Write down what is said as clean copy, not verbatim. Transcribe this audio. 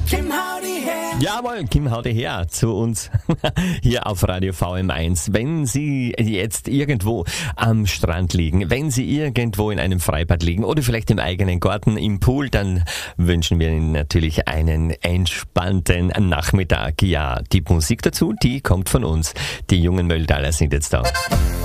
Kim, hau die her. Jawohl, Kim, hau die her zu uns hier auf Radio VM1. Wenn Sie jetzt irgendwo am Strand liegen, wenn Sie irgendwo in einem Freibad liegen oder vielleicht im eigenen Garten, im Pool, dann wünschen wir Ihnen natürlich einen entspannten Nachmittag. Ja, die Musik dazu, die kommt von uns. Die jungen Möldaler sind jetzt da.